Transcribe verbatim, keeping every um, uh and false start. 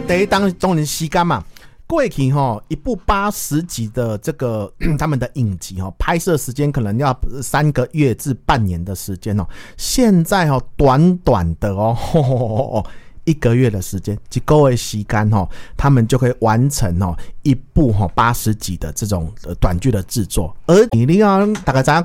第一当中年时间嘛。过去哈一部八十集的这个他们的影集哈，拍摄时间可能要三个月至半年的时间哦。现在哈短短的哦，吼吼吼吼一个月的时间，一个月时间哈，他们就可以完成哦一部哈八十集的这种短剧的制作。而你要大概知道